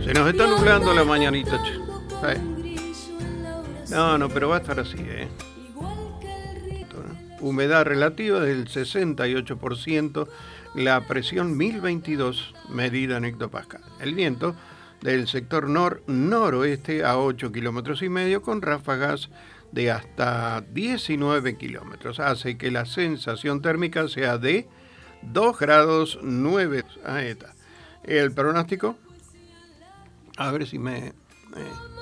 Se nos está nublando la mañanita, che. No, pero va a estar así, ¿eh? Humedad relativa del 68%, la presión 1022 medida en hectopascal. El viento del sector noroeste a 8 kilómetros y medio con ráfagas de hasta 19 kilómetros. Hace que la sensación térmica sea de 2 grados 9. Ahí está. El pronóstico, a ver si me